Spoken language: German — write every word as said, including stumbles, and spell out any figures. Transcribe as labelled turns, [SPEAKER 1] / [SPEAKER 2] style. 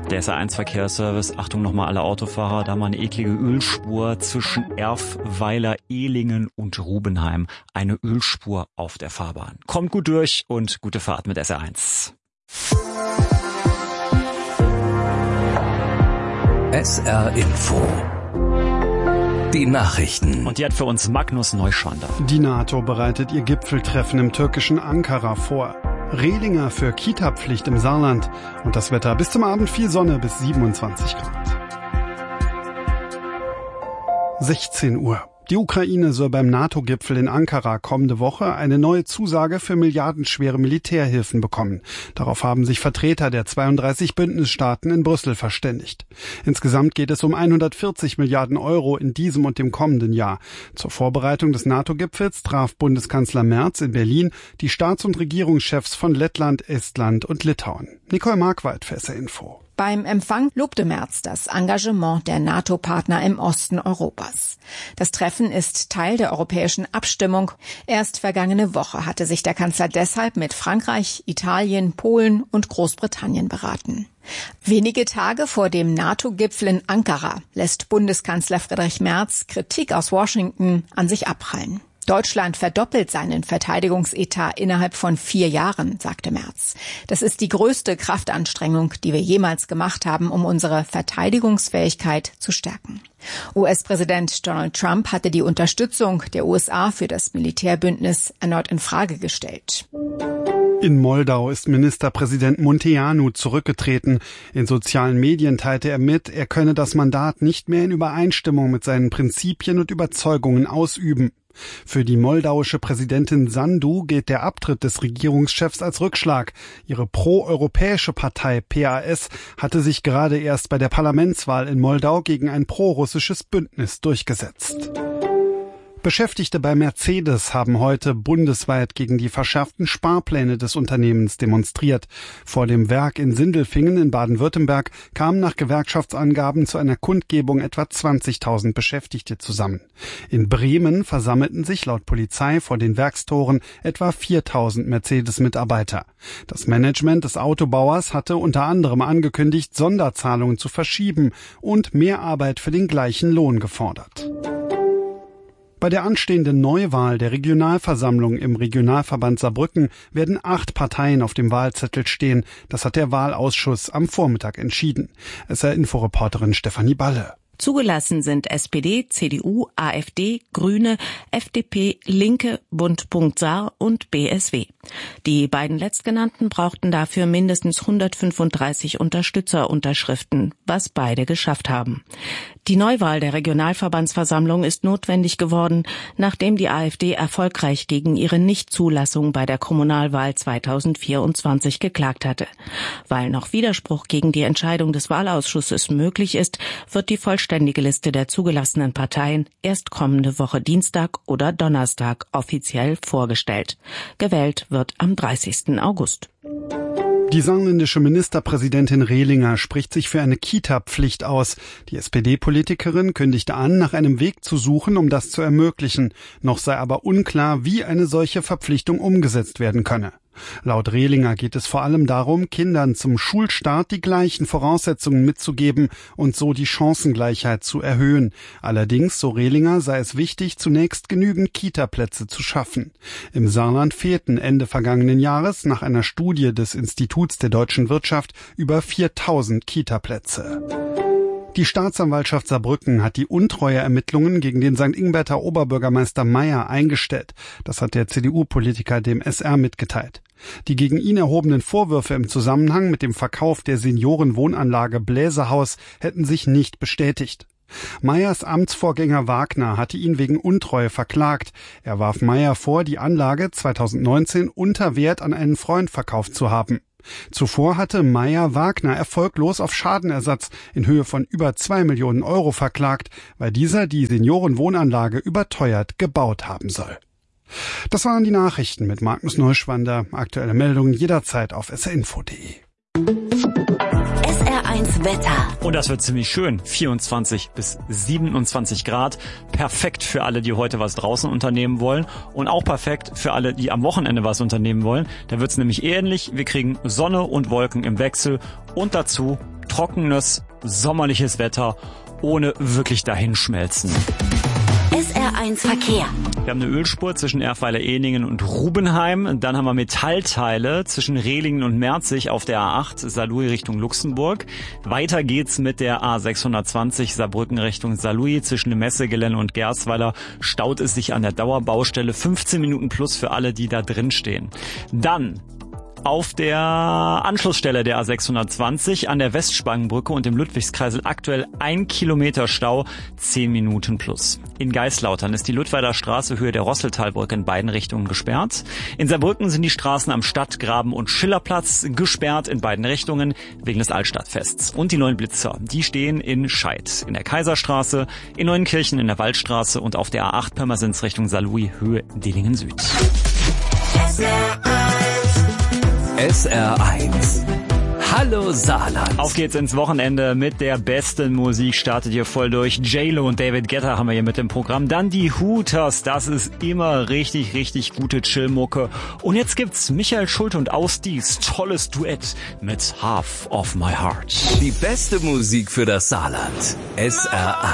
[SPEAKER 1] Der S R eins Verkehrsservice, Achtung nochmal alle Autofahrer, da mal eine eklige Ölspur zwischen Erfweiler, Ehlingen und Rubenheim. Eine Ölspur auf der Fahrbahn. Kommt gut durch und gute Fahrt mit S R eins.
[SPEAKER 2] S R Info. Die Nachrichten.
[SPEAKER 1] Und die hat für uns Magnus Neuschwander.
[SPEAKER 3] Die NATO bereitet ihr Gipfeltreffen im türkischen Ankara vor. Rehlinger für Kita-Pflicht im Saarland. Und das Wetter bis zum Abend viel Sonne bis siebenundzwanzig Grad. sechzehn Uhr. Die Ukraine soll beim NATO-Gipfel in Ankara kommende Woche eine neue Zusage für milliardenschwere Militärhilfen bekommen. Darauf haben sich Vertreter der zweiunddreißig Bündnisstaaten in Brüssel verständigt. Insgesamt geht es um hundertvierzig Milliarden Euro in diesem und dem kommenden Jahr. Zur Vorbereitung des NATO-Gipfels traf Bundeskanzler Merz in Berlin die Staats- und Regierungschefs von Lettland, Estland und Litauen. Nicole Markwald für S R Info.
[SPEAKER 4] Beim Empfang lobte Merz das Engagement der NATO-Partner im Osten Europas. Das Treffen ist Teil der europäischen Abstimmung. Erst vergangene Woche hatte sich der Kanzler deshalb mit Frankreich, Italien, Polen und Großbritannien beraten. Wenige Tage vor dem NATO-Gipfel in Ankara lässt Bundeskanzler Friedrich Merz Kritik aus Washington an sich abprallen. Deutschland verdoppelt seinen Verteidigungsetat innerhalb von vier Jahren, sagte Merz. Das ist die größte Kraftanstrengung, die wir jemals gemacht haben, um unsere Verteidigungsfähigkeit zu stärken. U S-Präsident Donald Trump hatte die Unterstützung der U S A für das Militärbündnis erneut in Frage gestellt.
[SPEAKER 3] In Moldau ist Ministerpräsident Munteanu zurückgetreten. In sozialen Medien teilte er mit, er könne das Mandat nicht mehr in Übereinstimmung mit seinen Prinzipien und Überzeugungen ausüben. Für die moldauische Präsidentin Sandu geht der Abtritt des Regierungschefs als Rückschlag. Ihre pro-europäische Partei P A S hatte sich gerade erst bei der Parlamentswahl in Moldau gegen ein pro-russisches Bündnis durchgesetzt. Beschäftigte bei Mercedes haben heute bundesweit gegen die verschärften Sparpläne des Unternehmens demonstriert. Vor dem Werk in Sindelfingen in Baden-Württemberg kamen nach Gewerkschaftsangaben zu einer Kundgebung etwa zwanzigtausend Beschäftigte zusammen. In Bremen versammelten sich laut Polizei vor den Werkstoren etwa viertausend Mercedes-Mitarbeiter. Das Management des Autobauers hatte unter anderem angekündigt, Sonderzahlungen zu verschieben und mehr Arbeit für den gleichen Lohn gefordert. Bei der anstehenden Neuwahl der Regionalversammlung im Regionalverband Saarbrücken werden acht Parteien auf dem Wahlzettel stehen. Das hat der Wahlausschuss am Vormittag entschieden. S R-Inforeporterin Stefanie Balle.
[SPEAKER 5] Zugelassen sind S P D, C D U, AfD, Grüne, F D P, Linke, Bund.Saar und B S W. Die beiden letztgenannten brauchten dafür mindestens hundertfünfunddreißig Unterstützerunterschriften, was beide geschafft haben. Die Neuwahl der Regionalverbandsversammlung ist notwendig geworden, nachdem die AfD erfolgreich gegen ihre Nichtzulassung bei der Kommunalwahl zweitausendvierundzwanzig geklagt hatte. Weil noch Widerspruch gegen die Entscheidung des Wahlausschusses möglich ist, wird die vollständige Liste der zugelassenen Parteien erst kommende Woche Dienstag oder Donnerstag offiziell vorgestellt. Gewählt wird am dreißigsten August.
[SPEAKER 3] Die saarländische Ministerpräsidentin Rehlinger spricht sich für eine Kita-Pflicht aus. Die S P D-Politikerin kündigte an, nach einem Weg zu suchen, um das zu ermöglichen. Noch sei aber unklar, wie eine solche Verpflichtung umgesetzt werden könne. Laut Rehlinger geht es vor allem darum, Kindern zum Schulstart die gleichen Voraussetzungen mitzugeben und so die Chancengleichheit zu erhöhen. Allerdings, so Rehlinger, sei es wichtig, zunächst genügend Kita-Plätze zu schaffen. Im Saarland fehlten Ende vergangenen Jahres nach einer Studie des Instituts der deutschen Wirtschaft über viertausend Kita-Plätze. Die Staatsanwaltschaft Saarbrücken hat die Untreueermittlungen gegen den Sankt Ingbert Oberbürgermeister Meyer eingestellt. Das hat der C D U-Politiker dem S R mitgeteilt. Die gegen ihn erhobenen Vorwürfe im Zusammenhang mit dem Verkauf der Seniorenwohnanlage Bläserhaus hätten sich nicht bestätigt. Meyers Amtsvorgänger Wagner hatte ihn wegen Untreue verklagt. Er warf Meyer vor, die Anlage zweitausendneunzehn unter Wert an einen Freund verkauft zu haben. Zuvor hatte Meyer Wagner erfolglos auf Schadenersatz in Höhe von über zwei Millionen Euro verklagt, weil dieser die Seniorenwohnanlage überteuert gebaut haben soll. Das waren die Nachrichten mit Magnus Neuschwander. Aktuelle Meldungen jederzeit auf s r info punkt de.
[SPEAKER 2] S R eins Wetter.
[SPEAKER 1] Und das wird ziemlich schön. vierundzwanzig bis siebenundzwanzig Grad. Perfekt für alle, die heute was draußen unternehmen wollen. Und auch perfekt für alle, die am Wochenende was unternehmen wollen. Da wird's nämlich ähnlich. Wir kriegen Sonne und Wolken im Wechsel. Und dazu trockenes, sommerliches Wetter ohne wirklich dahinschmelzen.
[SPEAKER 2] S R eins Verkehr.
[SPEAKER 1] Wir haben eine Ölspur zwischen Erfweiler-Ehlingen und Rubenheim. Dann haben wir Metallteile zwischen Rehlingen und Merzig auf der A acht, Saarlouis Richtung Luxemburg. Weiter geht's mit der A sechshundertzwanzig, Saarbrücken Richtung Saarlouis. Zwischen dem Messegelände und Gersweiler staut es sich an der Dauerbaustelle. fünfzehn Minuten plus für alle, die da drin stehen. Dann auf der Anschlussstelle der A sechshundertzwanzig an der Westspangenbrücke und im Ludwigskreisel aktuell ein Kilometer Stau, zehn Minuten plus. In Geislautern ist die Ludweiler Straße Höhe der Rosseltalbrücke in beiden Richtungen gesperrt. In Saarbrücken sind die Straßen am Stadtgraben und Schillerplatz gesperrt in beiden Richtungen wegen des Altstadtfests. Und die neuen Blitzer, die stehen in Scheid, in der Kaiserstraße, in Neuenkirchen, in der Waldstraße und auf der A acht Pirmasens Richtung Saarlouis Höhe Dillingen Süd.
[SPEAKER 2] S R eins. Hallo Saarland.
[SPEAKER 1] Auf geht's ins Wochenende mit der besten Musik. Startet hier voll durch. J-Lo und David Guetta haben wir hier mit dem Programm. Dann die Hooters. Das ist immer richtig, richtig gute Chillmucke. Und jetzt gibt's Michael Schulte und Ausdies tolles Duett mit Half of My Heart.
[SPEAKER 2] Die beste Musik für das Saarland. S R eins.